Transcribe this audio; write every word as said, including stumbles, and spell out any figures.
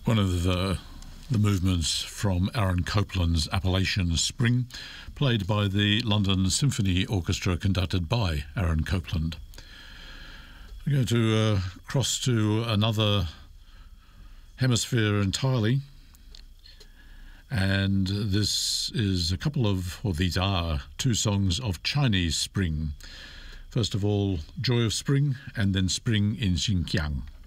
One of the, the movements from Aaron Copland's Appalachian Spring, played by the London Symphony Orchestra, conducted by Aaron Copland. We're going to uh, cross to another hemisphere entirely, and this is a couple of, or these are two songs of Chinese Spring. First of all, Joy of Spring, and then Spring in Xinjiang.